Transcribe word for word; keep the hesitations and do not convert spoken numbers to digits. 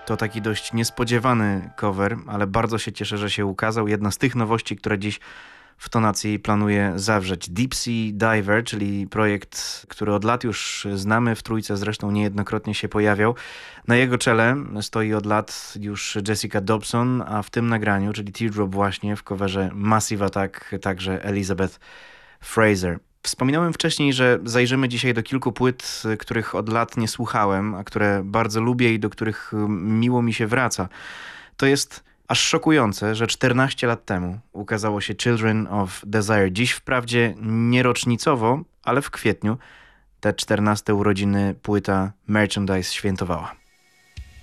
To taki dość niespodziewany cover, ale bardzo się cieszę, że się ukazał. Jedna z tych nowości, które dziś w tonacji planuję zawrzeć. Deep Sea Diver, czyli projekt, który od lat już znamy, w trójce zresztą niejednokrotnie się pojawiał. Na jego czele stoi od lat już Jessica Dobson, a w tym nagraniu, czyli Teardrop właśnie, w coverze Massive Attack, także Elizabeth Fraser. Wspominałem wcześniej, że zajrzymy dzisiaj do kilku płyt, których od lat nie słuchałem, a które bardzo lubię i do których miło mi się wraca. To jest aż szokujące, że czternaście lat temu ukazało się Children of Desire. Dziś wprawdzie nie rocznicowo, ale w kwietniu te czternaste urodziny płyta Merchandise świętowała.